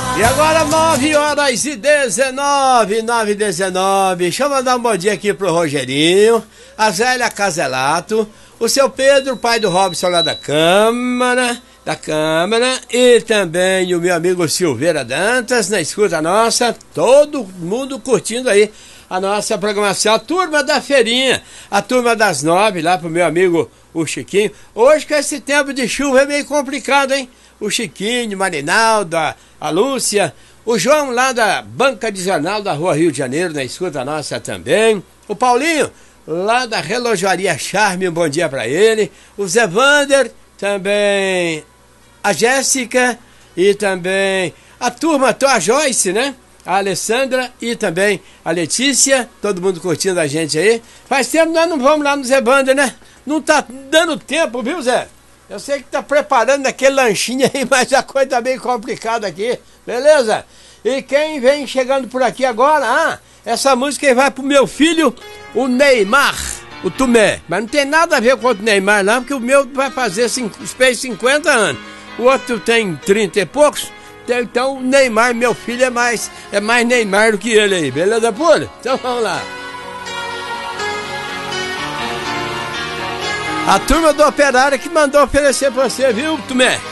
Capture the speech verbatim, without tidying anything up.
E agora nove horas e dezenove, nove e dezenove. Deixa eu mandar um bom dia aqui pro Rogerinho, a Zélia Caselato, o seu Pedro, pai do Robson lá da Câmara, da Câmara, e também o meu amigo Silveira Dantas, na escuta nossa, todo mundo curtindo aí a nossa programação, a turma da feirinha, a turma das nove, lá pro meu amigo o Chiquinho. Hoje com esse tempo de chuva é meio complicado, hein? O Chiquinho, Marinaldo, a, a Lúcia, o João lá da banca de jornal da Rua Rio de Janeiro, na escuta nossa também, o Paulinho lá da Relojoaria Charme, um bom dia para ele, o Zé Vander, também a Jéssica e também a turma, a Joyce, né? A Alessandra e também a Letícia, todo mundo curtindo a gente aí. Faz tempo nós não vamos lá no Zé Vander, né? Não tá dando tempo, viu, Zé? Eu sei que tá preparando aquele lanchinho aí, mas a coisa tá bem complicada aqui, beleza? E quem vem chegando por aqui agora, ah, essa música aí vai pro meu filho, o Neymar, o Tomé. Mas não tem nada a ver com o Neymar não, porque o meu vai fazer cinquenta anos. O outro tem trinta e poucos, então o Neymar, meu filho, é mais, é mais Neymar do que ele aí, beleza, pura? Então vamos lá. A turma do Operário que mandou oferecer pra você, viu, Tomé?